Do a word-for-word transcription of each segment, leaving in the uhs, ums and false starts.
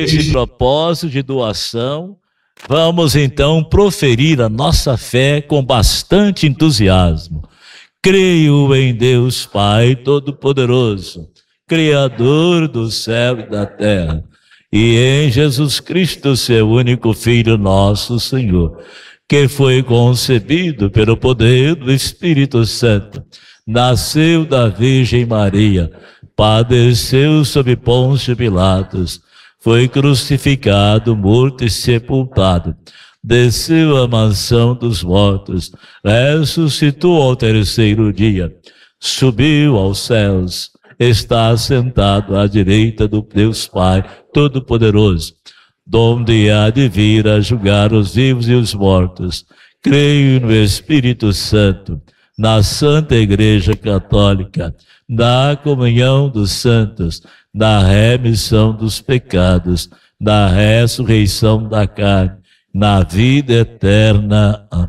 esse propósito de doação, vamos então proferir a nossa fé com bastante entusiasmo. Creio em Deus Pai Todo-Poderoso, Criador do céu e da terra, e em Jesus Cristo, seu único Filho, nosso Senhor, que foi concebido pelo poder do Espírito Santo, nasceu da Virgem Maria, padeceu sob Pôncio Pilatos, foi crucificado, morto e sepultado, desceu à mansão dos mortos, ressuscitou ao terceiro dia, subiu aos céus, está sentado à direita do Deus Pai Todo-Poderoso, donde há de vir a julgar os vivos e os mortos. Creio no Espírito Santo, na Santa Igreja Católica, na comunhão dos santos, na remissão dos pecados, na ressurreição da carne, na vida eterna. Amém.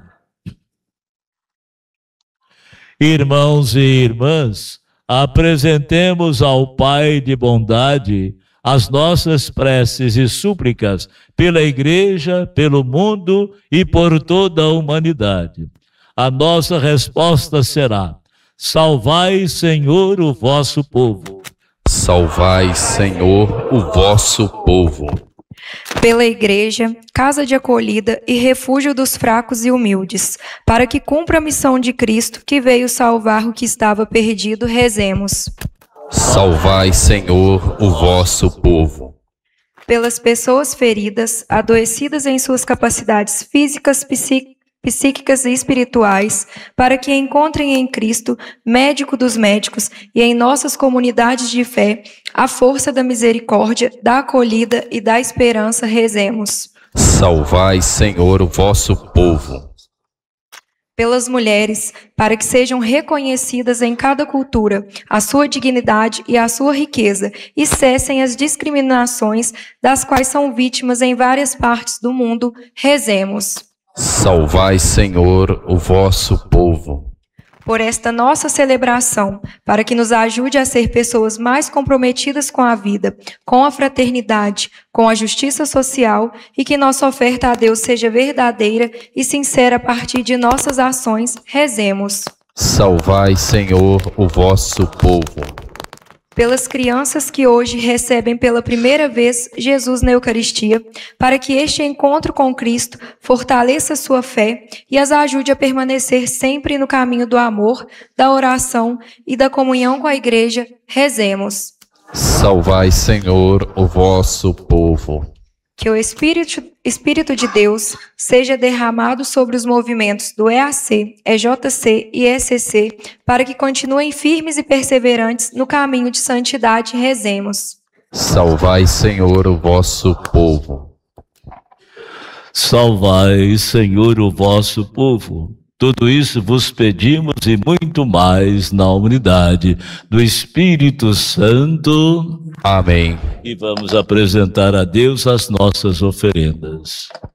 Irmãos e irmãs, apresentemos ao Pai de bondade as nossas preces e súplicas pela Igreja, pelo mundo e por toda a humanidade. A nossa resposta será: salvai, Senhor, o vosso povo. Salvai, Senhor, o vosso povo. Pela Igreja, casa de acolhida e refúgio dos fracos e humildes, para que cumpra a missão de Cristo, que veio salvar o que estava perdido, rezemos. Salvai, Senhor, o vosso povo. Pelas pessoas feridas, adoecidas em suas capacidades físicas, psíquicas, psíquicas e espirituais, para que encontrem em Cristo, médico dos médicos, e em nossas comunidades de fé, a força da misericórdia, da acolhida e da esperança, rezemos. Salvai, Senhor, o vosso povo. Pelas mulheres, para que sejam reconhecidas em cada cultura a sua dignidade e a sua riqueza, e cessem as discriminações das quais são vítimas em várias partes do mundo, rezemos. Salvai, Senhor, o vosso povo. Por esta nossa celebração, para que nos ajude a ser pessoas mais comprometidas com a vida, com a fraternidade, com a justiça social, e que nossa oferta a Deus seja verdadeira e sincera a partir de nossas ações, rezemos. Salvai, Senhor, o vosso povo. Pelas crianças que hoje recebem pela primeira vez Jesus na Eucaristia, para que este encontro com Cristo fortaleça sua fé e as ajude a permanecer sempre no caminho do amor, da oração e da comunhão com a Igreja, rezemos. Salvai, Senhor, o vosso povo. Que o Espírito, Espírito de Deus seja derramado sobre os movimentos do E A C, E J C e E C C, para que continuem firmes e perseverantes no caminho de santidade, rezemos. Salvai, Senhor, o vosso povo. Salvai, Senhor, o vosso povo. Tudo isso vos pedimos e muito mais na unidade do Espírito Santo. Amém. E vamos apresentar a Deus as nossas oferendas.